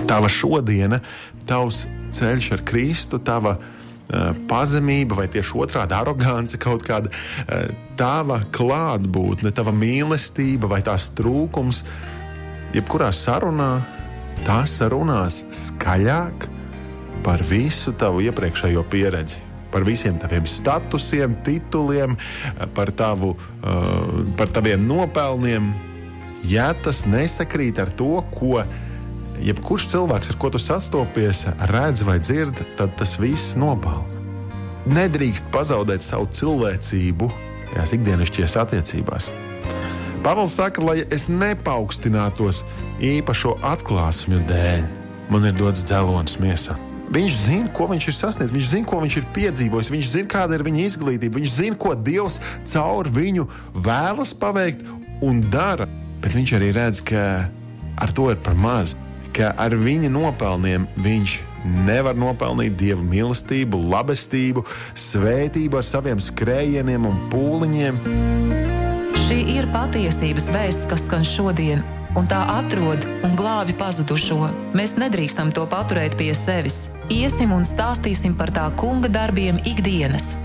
tava šodiena, tavs ceļš ar Kristu, tava pazemība vai tieši otrādi arogance kaut kāda, tava klātbūtne, tava mīlestība vai tās trūkums, jebkurā sarunā, tās runās skaļāk par visu tavu iepriekšējo pieredzi, par visiem taviem statusiem, tituliem, par taviem nopelniem. Ja tas nesakrīt ar to, ko jebkurš cilvēks, ar ko tu sastopies, redz vai dzird, tad tas viss nopelna. Nedrīkst pazaudēt savu cilvēcību tajās ikdienišķajās attiecībās. Pāvils saka, lai es nepaukstinātos īpašo atklāsmju dēļ, man ir dots dzelonis miesā. Viņš zina, ko viņš ir sasniedzis, viņš zina, ko viņš ir piedzīvojis, viņš zina, kāda ir viņa izglītība, viņš zina, ko Dievs caur viņu vēlas paveikt un dara. Bet viņš arī redz, ka ar to ir par maz, ka ar viņa nopelniem viņš nevar nopelnīt Dieva mīlestību, labestību, svētību ar saviem skrējieniem un pūliņiem. Šī ir patiesības vēsts, kas skan šodien, un tā atrod un glābi pazudušo. Mēs nedrīkstam to paturēt pie sevis. Iesim un stāstīsim par tā kunga darbiem ikdienas.